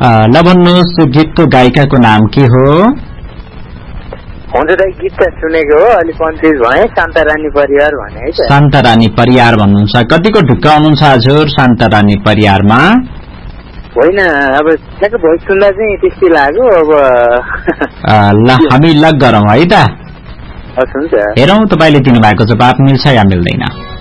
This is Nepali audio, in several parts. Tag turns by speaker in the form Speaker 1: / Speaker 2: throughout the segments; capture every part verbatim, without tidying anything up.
Speaker 1: ल भन्नुहोस् गीतको गायिकाको नाम के हो?
Speaker 2: हुन्छ दाइ गीत त सुनेको हो अलि कन्फ्युज भए शान्तारानी परियार भने है त
Speaker 1: शान्तारानी परियार भन्नुहुन्छ कतिको ढुक्क हुनुहुन्छ हजुर शान्तारानी परियारमा?
Speaker 2: होइन अब ठ्याक्क भोइस सुन्दा चाहिँ त्यस्तै लाग्यो अब
Speaker 1: ल हामी लग गरौँ है त
Speaker 2: हस् हुन्छ
Speaker 1: हेरौँ तपाईँले दिनुभएको जवाब मिल्छ या मिल्दैन।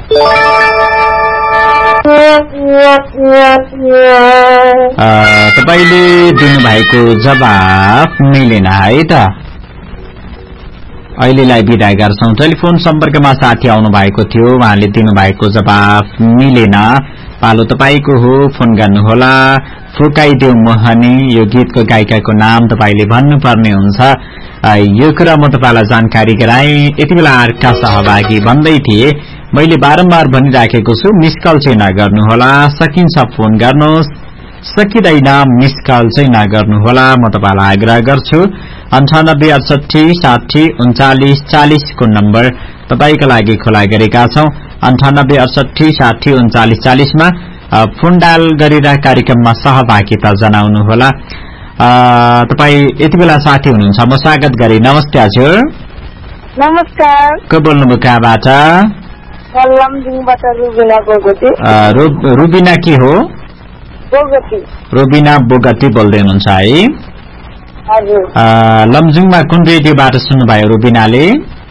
Speaker 1: तपाईँले दिनुभएको जवाब मिलेन है त। अहिलेलाई बिदा गर्छौं। टेलिफोन सम्पर्कमा साथी आउनु भएको थियो उहाँले दिनुभएको जवाब मिलेन। पालो तपाईको हो फोन गर्नुहोला। फुकाइदेऊ मोहनी यो गीतको गायिकाको नाम तपाईले भन्नुपर्ने हुन्छ। यो कुरा म तपाईलाई जानकारी गराए। यति बेला अर्का सहभागी भन्दै थिए मैले बारम्बार भनिराखेको छु मिस कल चाहिँ नगर्नुहोला। सकिन्छ फोन गर्नुहोस् सकिँदैन मिस कल चाहिँ नगर्नुहोला म तपाईलाई आग्रह गर्छु। अन्ठानब्बे अडसठी साठी उन्चालिस चालिस को नम्बर तपाईका लागि खुला गरेका छौं। अन्ठानब्बे अडसठी साठी उन्चालिस चालिस मा फोन डायल गरेर कार्यक्रममा सहभागिता जनाउनुहोला। तपाई यति बेला साथी हुनुहुन्छ म स्वागत गरे। नमस्ते हजुर।
Speaker 3: नमस्कार।
Speaker 1: को बोल्नुभयो कहाँबाट?
Speaker 3: लमजुङबाट रुबिना बोगटी।
Speaker 1: रुबिना के हो?
Speaker 3: बोगटी।
Speaker 1: रुबिना बोगटी बोल्दै हुनुहुन्छ है?
Speaker 3: हजुर।
Speaker 1: लमजुङमा कुन रेडियोबाट सुन्नुभयो रुबिनाले?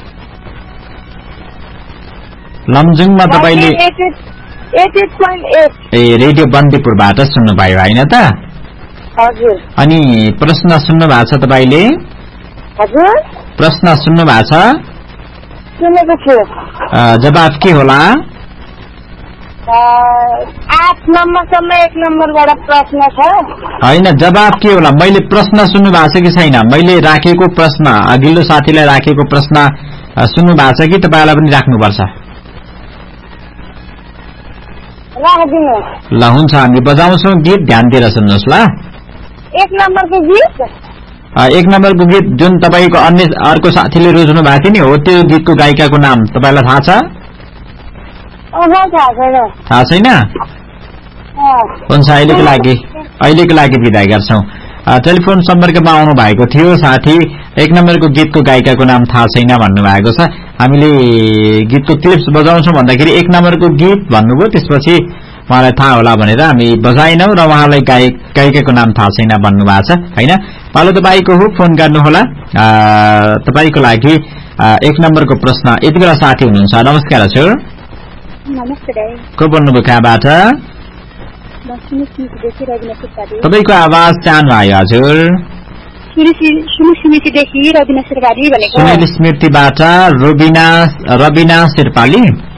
Speaker 1: लमजुङमा तपाईले ए रेडियो बन्दीपुरबाट सुन्नुभयो हैन त?
Speaker 3: हजुर।
Speaker 1: अनि प्रश्न सुन्नु भएको छ तपाईले?
Speaker 3: हजुर।
Speaker 1: प्रश्न सुन्नु भएको छ?
Speaker 3: सुनेको छु।
Speaker 1: जवाफ के होला?
Speaker 3: आठ नम्बरसम्म एक नम्बरबाट प्रश्न छ।
Speaker 1: हैन जवाफ के होला? मैले प्रश्न सुन्नु भएको छ कि छैन? मैले राखेको प्रश्न अघिल्लो साथीलाई राखेको प्रश्न सुन्नु भएको छ कि तपाईलाई पनि राख्नुपर्छ?
Speaker 3: राख्दिनु।
Speaker 1: ल हुन्छ हामी बजाउँछौं गीत ध्यान दिएर सुन्नुहोस् ल।
Speaker 3: एक नम्बरको गीत
Speaker 1: एक नम्बरको गीत जुन तपाईको अन्य अर्को साथीले रोज्नु भएको थियो नि हो त्यो गीतको गायिकाको नाम तपाईलाई थाहा छ? थाहा छैन? हुन्छ अहिलेको लागि अहिलेको लागि बिदाई गर्छौं। टेलिफोन सम्पर्कमा आउनु भएको थियो साथी एक नम्बरको गीतको गायिकाको नाम थाहा छैन भन्नुभएको छ। हामीले गीतको क्लिप्स बजाउँछौं भन्दाखेरि एक नम्बरको गीत भन्नुभयो त्यसपछि उहाँलाई थाहा होला भनेर हामी बजाइनौ र उहाँलाई गायक गायिकाको नाम थाहा छैन भन्नुभएको छ हैन। पालो तपाईको हो फोन गर्नुहोला। तपाईको लागि एक नम्बरको प्रश्न यति बेला साथी हुनुहुन्छ। नमस्कार हजुर।
Speaker 3: नमस्ते दाइ।
Speaker 1: को बोल्नुभयो कहाँबाट? तपाईको आवाज सानो आयो हजुर। सुनिल स्मृतिबाट रबिना रबिना शेर्पाली।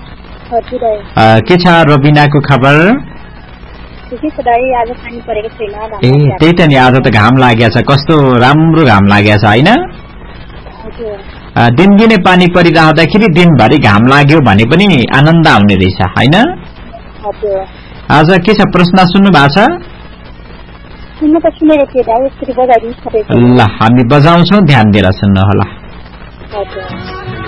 Speaker 1: के छ रबिनाको खबर? ए त्यही त नि आज त घाम लागेको छ कस्तो राम्रो घाम लागेको छ हैन? दिनदिनै पानी परिरहँदाखेरि दिनभरि घाम लाग्यो भने पनि आनन्द आउने रहेछ हैन? आज के छ प्रश्न सुन्नु भएको छ? ल हामी बजाउँछौं ध्यान दिएर सुन्नु होला।